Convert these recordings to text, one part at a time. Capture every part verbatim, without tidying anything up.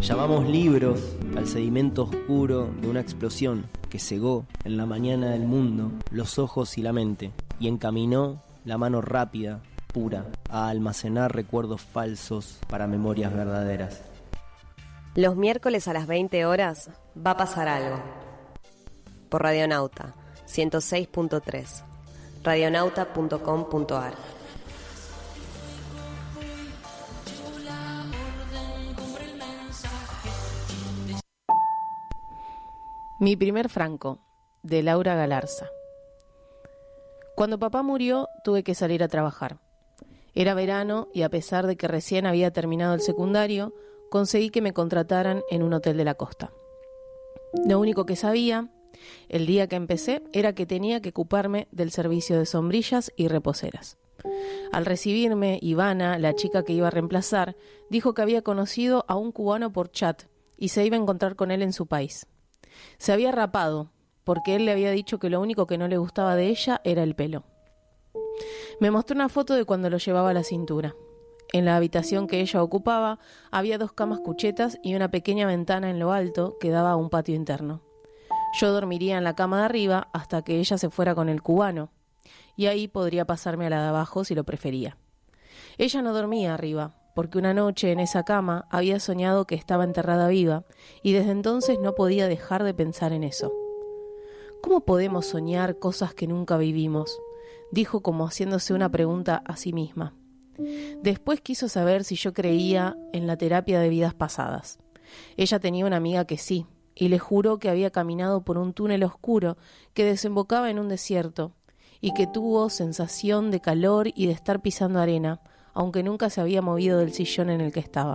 Llamamos libros al sedimento oscuro de una explosión que cegó en la mañana del mundo los ojos y la mente y encaminó la mano rápida, pura, a almacenar recuerdos falsos para memorias verdaderas. Los miércoles a las veinte horas va a pasar algo. Por Radionauta ciento seis punto tres, radionauta punto com punto a r. Mi primer franco, de Laura Galarza. Cuando papá murió, tuve que salir a trabajar. Era verano y a pesar de que recién había terminado el secundario, conseguí que me contrataran en un hotel de la costa. Lo único que sabía, el día que empecé, era que tenía que ocuparme del servicio de sombrillas y reposeras. Al recibirme, Ivana, la chica que iba a reemplazar, dijo que había conocido a un cubano por chat y se iba a encontrar con él en su país. Se había rapado, porque él le había dicho que lo único que no le gustaba de ella era el pelo. Me mostró una foto de cuando lo llevaba a la cintura. En la habitación que ella ocupaba había dos camas cuchetas y una pequeña ventana en lo alto que daba a un patio interno. Yo dormiría en la cama de arriba hasta que ella se fuera con el cubano, y ahí podría pasarme a la de abajo si lo prefería. Ella no dormía arriba, porque una noche en esa cama había soñado que estaba enterrada viva, y desde entonces no podía dejar de pensar en eso. ¿Cómo podemos soñar cosas que nunca vivimos?, dijo como haciéndose una pregunta a sí misma. Después quiso saber si yo creía en la terapia de vidas pasadas. Ella tenía una amiga que sí, y le juró que había caminado por un túnel oscuro que desembocaba en un desierto, y que tuvo sensación de calor y de estar pisando arena, aunque nunca se había movido del sillón en el que estaba.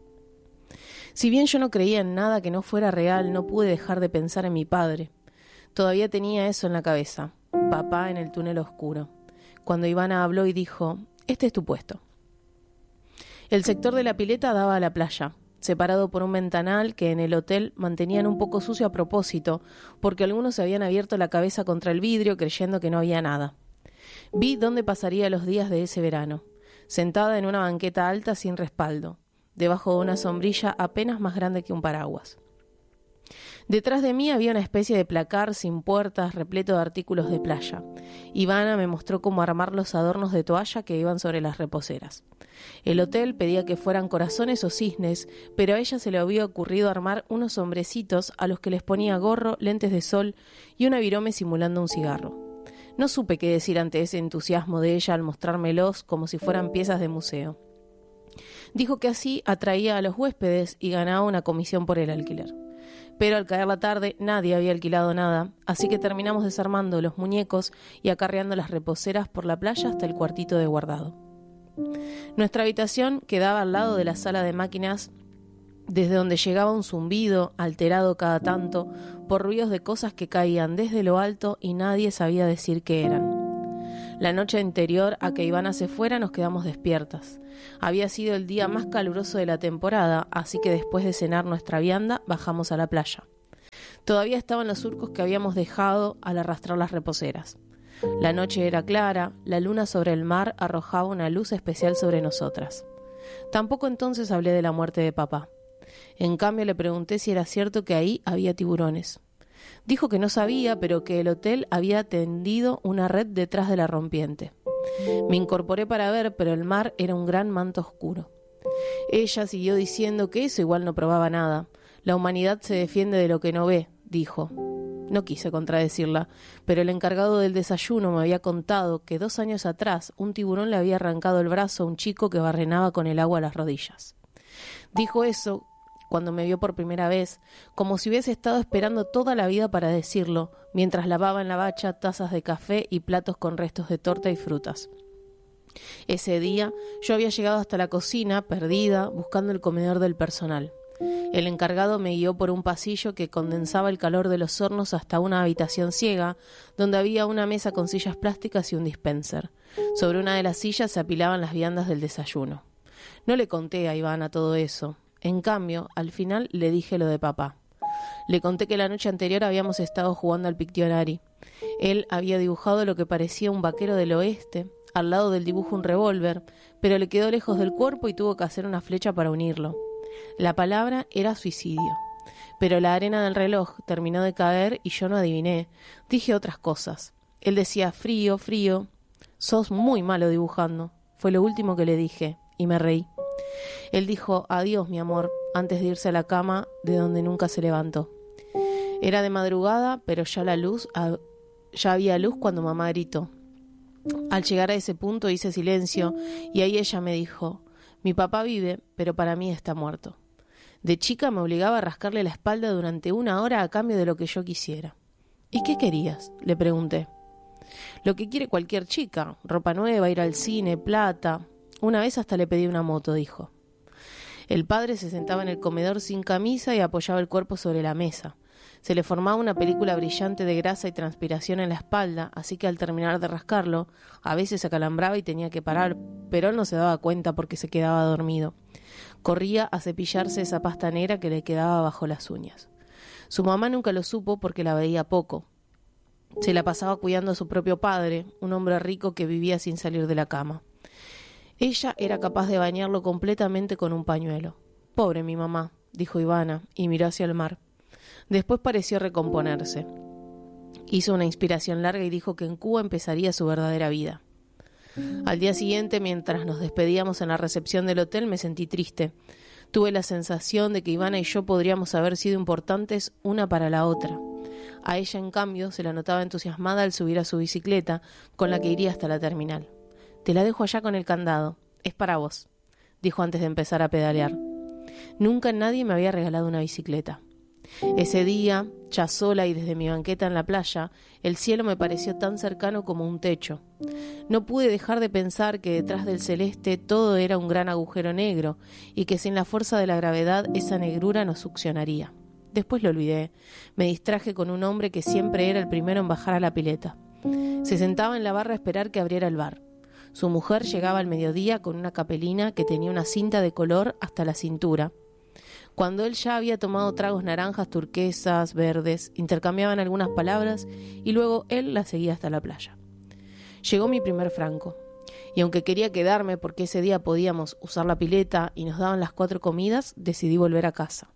Si bien yo no creía en nada que no fuera real, no pude dejar de pensar en mi padre. Todavía tenía eso en la cabeza, papá en el túnel oscuro, cuando Ivana habló y dijo: «Este es tu puesto». El sector de la pileta daba a la playa, separado por un ventanal que en el hotel mantenían un poco sucio a propósito, porque algunos se habían abierto la cabeza contra el vidrio creyendo que no había nada. Vi dónde pasaría los días de ese verano, sentada en una banqueta alta sin respaldo, debajo de una sombrilla apenas más grande que un paraguas. Detrás de mí había una especie de placar sin puertas, repleto de artículos de playa. Ivana me mostró cómo armar los adornos de toalla que iban sobre las reposeras. El hotel pedía que fueran corazones o cisnes, pero a ella se le había ocurrido armar unos hombrecitos a los que les ponía gorro, lentes de sol y una virome simulando un cigarro. No supe qué decir ante ese entusiasmo de ella al mostrármelos como si fueran piezas de museo. Dijo que así atraía a los huéspedes y ganaba una comisión por el alquiler. Pero al caer la tarde nadie había alquilado nada, así que terminamos desarmando los muñecos y acarreando las reposeras por la playa hasta el cuartito de guardado. Nuestra habitación quedaba al lado de la sala de máquinas, desde donde llegaba un zumbido alterado cada tanto por ruidos de cosas que caían desde lo alto y nadie sabía decir qué eran. La noche anterior a que Ivana se fuera nos quedamos despiertas. Había sido el día más caluroso de la temporada, así que después de cenar nuestra vianda bajamos a la playa. Todavía estaban los surcos que habíamos dejado al arrastrar las reposeras. La noche era clara, la luna sobre el mar arrojaba una luz especial sobre nosotras. Tampoco entonces hablé de la muerte de papá. En cambio le pregunté si era cierto que ahí había tiburones. Dijo que no sabía, pero que el hotel había tendido una red detrás de la rompiente. Me incorporé para ver, pero el mar era un gran manto oscuro. Ella siguió diciendo que eso igual no probaba nada. La humanidad se defiende de lo que no ve, dijo. No quise contradecirla, pero el encargado del desayuno me había contado que dos años atrás un tiburón le había arrancado el brazo a un chico que barrenaba con el agua a las rodillas. Dijo eso cuando me vio por primera vez, como si hubiese estado esperando toda la vida para decirlo, mientras lavaba en la bacha tazas de café y platos con restos de torta y frutas. Ese día yo había llegado hasta la cocina, perdida, buscando el comedor del personal. El encargado me guió por un pasillo que condensaba el calor de los hornos hasta una habitación ciega, donde había una mesa con sillas plásticas y un dispenser. Sobre una de las sillas se apilaban las viandas del desayuno. No le conté a Ivana todo eso. En cambio, al final le dije lo de papá. Le conté que la noche anterior habíamos estado jugando al Pictionary. Él había dibujado lo que parecía un vaquero del oeste, al lado del dibujo un revólver, pero le quedó lejos del cuerpo y tuvo que hacer una flecha para unirlo. La palabra era suicidio. Pero la arena del reloj terminó de caer y yo no adiviné. Dije otras cosas. Él decía frío, frío. Sos muy malo dibujando. Fue lo último que le dije y me reí. Él dijo adiós, mi amor, antes de irse a la cama de donde nunca se levantó. Era de madrugada, pero ya la luz, ya había luz cuando mamá gritó. Al llegar a ese punto hice silencio y ahí ella me dijo, mi papá vive, pero para mí está muerto. De chica me obligaba a rascarle la espalda durante una hora a cambio de lo que yo quisiera. ¿Y qué querías?, le pregunté. Lo que quiere cualquier chica, ropa nueva, ir al cine, plata. Una vez hasta le pedí una moto, dijo. El padre se sentaba en el comedor sin camisa y apoyaba el cuerpo sobre la mesa. Se le formaba una película brillante de grasa y transpiración en la espalda, así que al terminar de rascarlo, a veces se acalambraba y tenía que parar, pero él no se daba cuenta porque se quedaba dormido. Corría a cepillarse esa pasta negra que le quedaba bajo las uñas. Su mamá nunca lo supo porque la veía poco. Se la pasaba cuidando a su propio padre, un hombre rico que vivía sin salir de la cama. Ella era capaz de bañarlo completamente con un pañuelo. Pobre mi mamá, dijo Ivana, y miró hacia el mar. Después pareció recomponerse. Hizo una inspiración larga y dijo que en Cuba empezaría su verdadera vida. Al día siguiente, mientras nos despedíamos en la recepción del hotel, me sentí triste. Tuve la sensación de que Ivana y yo podríamos haber sido importantes una para la otra. A ella, en cambio, se la notaba entusiasmada al subir a su bicicleta, con la que iría hasta la terminal. «Te la dejo allá con el candado. Es para vos», dijo antes de empezar a pedalear. Nunca nadie me había regalado una bicicleta. Ese día, ya sola y desde mi banqueta en la playa, el cielo me pareció tan cercano como un techo. No pude dejar de pensar que detrás del celeste todo era un gran agujero negro y que sin la fuerza de la gravedad esa negrura nos succionaría. Después lo olvidé. Me distraje con un hombre que siempre era el primero en bajar a la pileta. Se sentaba en la barra a esperar que abriera el bar. Su mujer llegaba al mediodía con una capelina que tenía una cinta de color hasta la cintura. Cuando él ya había tomado tragos naranjas, turquesas, verdes, intercambiaban algunas palabras y luego él la seguía hasta la playa. Llegó mi primer franco, y aunque quería quedarme porque ese día podíamos usar la pileta y nos daban las cuatro comidas, decidí volver a casa.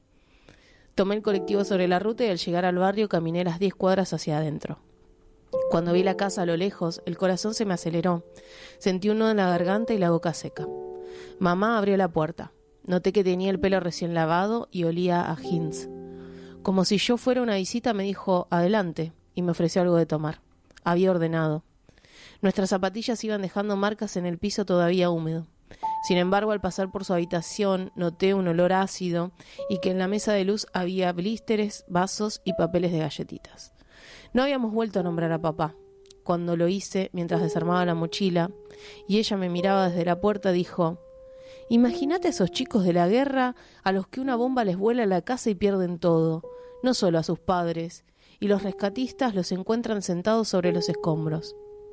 Tomé el colectivo sobre la ruta y al llegar al barrio caminé las diez cuadras hacia adentro. Cuando vi la casa a lo lejos, el corazón se me aceleró. Sentí un nudo en la garganta y la boca seca. Mamá abrió la puerta. Noté que tenía el pelo recién lavado y olía a Heinz. Como si yo fuera una visita, me dijo «adelante» y me ofreció algo de tomar. Había ordenado. Nuestras zapatillas iban dejando marcas en el piso todavía húmedo. Sin embargo, al pasar por su habitación, noté un olor ácido y que en la mesa de luz había blísteres, vasos y papeles de galletitas. No habíamos vuelto a nombrar a papá. Cuando lo hice, mientras desarmaba la mochila, y ella me miraba desde la puerta, dijo: «Imagínate a esos chicos de la guerra a los que una bomba les vuela a la casa y pierden todo, no solo a sus padres, y los rescatistas los encuentran sentados sobre los escombros.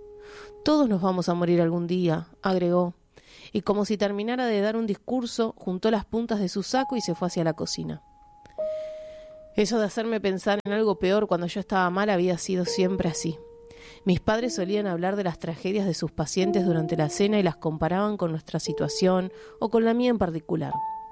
Todos nos vamos a morir algún día», agregó, y como si terminara de dar un discurso, juntó las puntas de su saco y se fue hacia la cocina. Eso de hacerme pensar en algo peor cuando yo estaba mal había sido siempre así. Mis padres solían hablar de las tragedias de sus pacientes durante la cena y las comparaban con nuestra situación o con la mía en particular.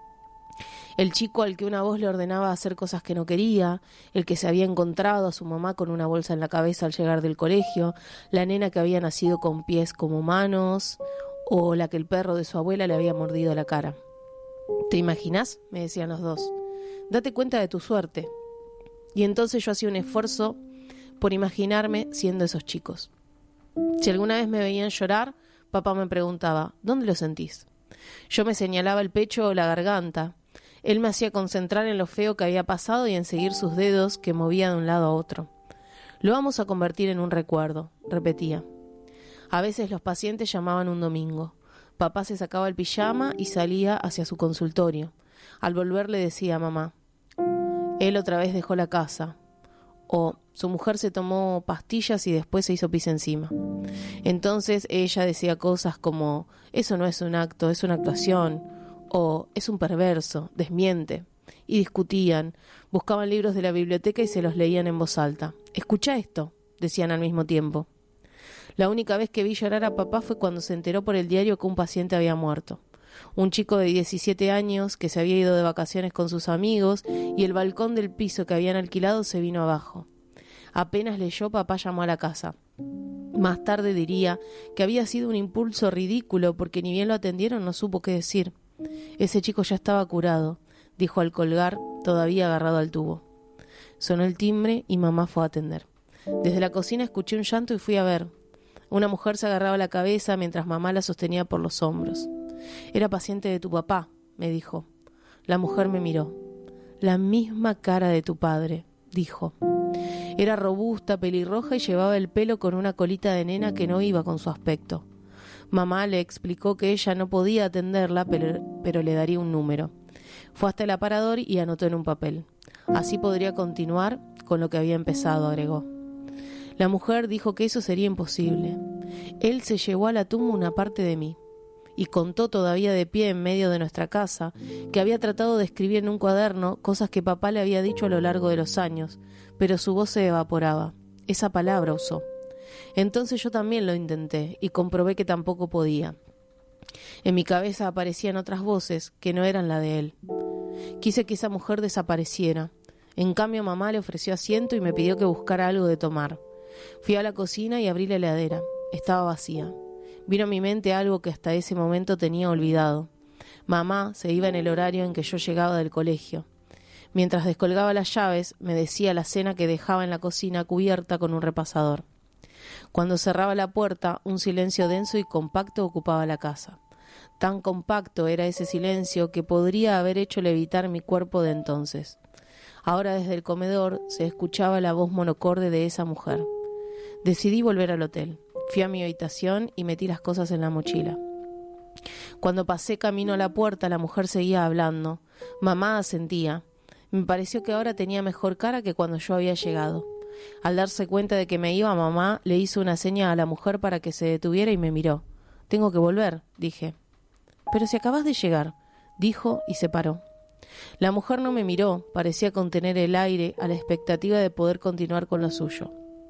El chico al que una voz le ordenaba hacer cosas que no quería, el que se había encontrado a su mamá con una bolsa en la cabeza al llegar del colegio, la nena que había nacido con pies como manos, o la que el perro de su abuela le había mordido la cara. «¿Te imaginas?», me decían los dos. «Date cuenta de tu suerte». Y entonces yo hacía un esfuerzo por imaginarme siendo esos chicos. Si alguna vez me veían llorar, papá me preguntaba: «¿Dónde lo sentís?». Yo me señalaba el pecho o la garganta. Él me hacía concentrar en lo feo que había pasado y en seguir sus dedos que movía de un lado a otro. «Lo vamos a convertir en un recuerdo», repetía. A veces los pacientes llamaban un domingo. Papá se sacaba el pijama y salía hacia su consultorio. Al volver le decía a mamá: «Él otra vez dejó la casa». O «su mujer se tomó pastillas y después se hizo pis encima». Entonces ella decía cosas como «eso no es un acto, es una actuación», o «es un perverso, desmiente». Y discutían, buscaban libros de la biblioteca y se los leían en voz alta. «Escucha esto», decían al mismo tiempo. La única vez que vi llorar a papá fue cuando se enteró por el diario que un paciente había muerto. Un chico de diecisiete años que se había ido de vacaciones con sus amigos y el balcón del piso que habían alquilado se vino abajo. Apenas leyó, papá llamó a la casa. Más tarde diría que había sido un impulso ridículo porque ni bien lo atendieron no supo qué decir. Ese chico ya estaba curado, dijo al colgar, todavía agarrado al tubo. Sonó el timbre y mamá fue a atender. Desde la cocina escuché un llanto y fui a ver. Una mujer se agarraba la cabeza mientras mamá la sostenía por los hombros. Era paciente de tu papá, me dijo. La mujer me miró. La misma cara de tu padre, dijo. Era robusta, pelirroja y llevaba el pelo con una colita de nena que no iba con su aspecto. Mamá le explicó que ella no podía atenderla, pero, pero le daría un número. Fue hasta el aparador y anotó en un papel. Así podría continuar con lo que había empezado, agregó. La mujer dijo que eso sería imposible. Él se llevó a la tumba una parte de mí y contó todavía de pie en medio de nuestra casa que había tratado de escribir en un cuaderno cosas que papá le había dicho a lo largo de los años, pero su voz se evaporaba. Esa palabra usó. Entonces yo también lo intenté y comprobé que tampoco podía. En mi cabeza aparecían otras voces que no eran la de él. Quise que esa mujer desapareciera. En cambio mamá le ofreció asiento y me pidió que buscara algo de tomar. Fui a la cocina y abrí la heladera. Estaba vacía. Vino a mi mente algo que hasta ese momento tenía olvidado. Mamá se iba en el horario en que yo llegaba del colegio. Mientras descolgaba las llaves, me decía la cena que dejaba en la cocina cubierta con un repasador. Cuando cerraba la puerta, un silencio denso y compacto ocupaba la casa. Tan compacto era ese silencio que podría haber hecho levitar mi cuerpo de entonces. Ahora desde el comedor se escuchaba la voz monocorde de esa mujer. Decidí volver al hotel. Fui a mi habitación y metí las cosas en la mochila. Cuando pasé camino a la puerta, la mujer seguía hablando. Mamá asentía. Me pareció que ahora tenía mejor cara que cuando yo había llegado. Al darse cuenta de que me iba, mamá le hizo una seña a la mujer para que se detuviera y me miró. «Tengo que volver», dije. «Pero si acabas de llegar», dijo y se paró. La mujer no me miró, parecía contener el aire a la expectativa de poder continuar con lo suyo.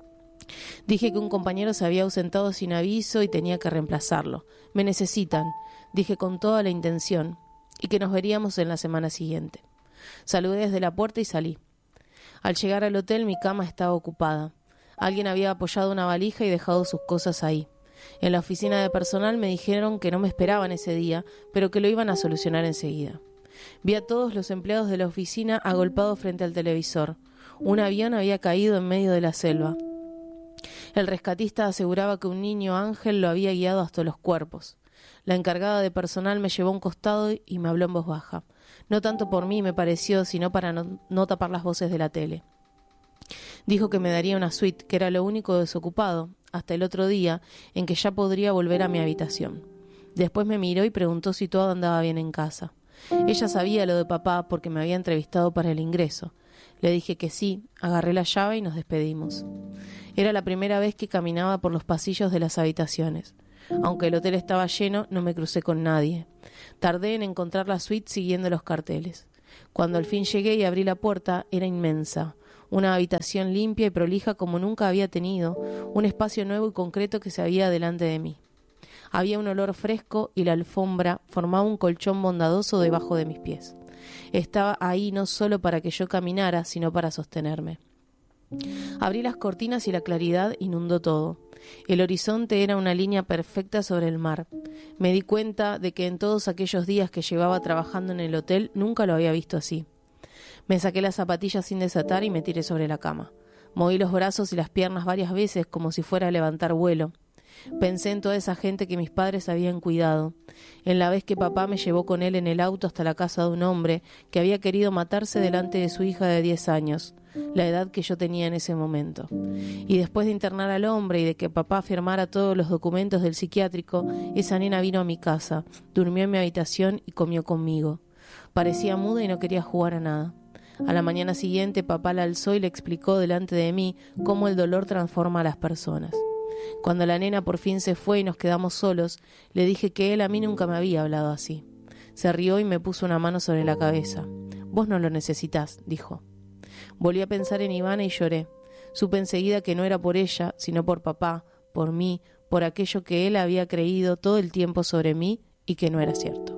Dije que un compañero se había ausentado sin aviso y tenía que reemplazarlo. «Me necesitan», dije con toda la intención, y que nos veríamos en la semana siguiente. Saludé desde la puerta y salí. Al llegar al hotel mi cama estaba ocupada. Alguien había apoyado una valija y dejado sus cosas ahí. En la oficina de personal me dijeron que no me esperaban ese día, pero que lo iban a solucionar enseguida. Vi a todos los empleados de la oficina agolpados frente al televisor. Un avión había caído en medio de la selva. El rescatista aseguraba que un niño ángel lo había guiado hasta los cuerpos. La encargada de personal me llevó a un costado y me habló en voz baja. No tanto por mí, me pareció, sino para no, no tapar las voces de la tele. Dijo que me daría una suite, que era lo único desocupado, hasta el otro día, en que ya podría volver a mi habitación. Después me miró y preguntó si todo andaba bien en casa. Ella sabía lo de papá porque me había entrevistado para el ingreso. Le dije que sí, agarré la llave y nos despedimos. Era la primera vez que caminaba por los pasillos de las habitaciones. Aunque el hotel estaba lleno, no me crucé con nadie. Tardé en encontrar la suite siguiendo los carteles. Cuando al fin llegué y abrí la puerta, era inmensa. Una habitación limpia y prolija como nunca había tenido, un espacio nuevo y concreto que se abría delante de mí. Había un olor fresco y la alfombra formaba un colchón bondadoso debajo de mis pies. Estaba ahí no solo para que yo caminara, sino para sostenerme. Abrí las cortinas y la claridad inundó todo. El horizonte era una línea perfecta sobre el mar. Me di cuenta de que en todos aquellos días que llevaba trabajando en el hotel nunca lo había visto así. Me saqué las zapatillas sin desatar y me tiré sobre la cama. Moví los brazos y las piernas varias veces como si fuera a levantar vuelo. Pensé en toda esa gente que mis padres habían cuidado, en la vez que papá me llevó con él en el auto hasta la casa de un hombre que había querido matarse delante de su hija de diez años, la edad que yo tenía en ese momento. Y después de internar al hombre y de que papá firmara todos los documentos del psiquiátrico, esa nena vino a mi casa, durmió en mi habitación y comió conmigo. Parecía muda y no quería jugar a nada. A la mañana siguiente papá la alzó y le explicó delante de mí cómo el dolor transforma a las personas. Cuando la nena por fin se fue y nos quedamos solos, le dije que él a mí nunca me había hablado así. Se rió y me puso una mano sobre la cabeza. «Vos no lo necesitás», dijo. Volví a pensar en Ivana y lloré. Supe enseguida que no era por ella, sino por papá, por mí, por aquello que él había creído todo el tiempo sobre mí y que no era cierto.